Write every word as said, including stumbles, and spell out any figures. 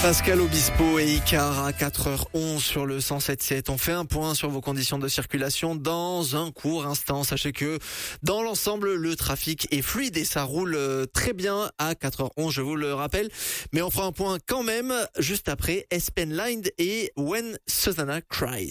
Pascal Obispo et Icar à quatre heures onze sur le cent sept sept. On fait un point sur vos conditions de circulation dans un court instant. Sachez que dans l'ensemble, le trafic est fluide et ça roule très bien à quatre heures onze, je vous le rappelle. Mais on fera un point quand même juste après Espen Line et When Susanna Cries.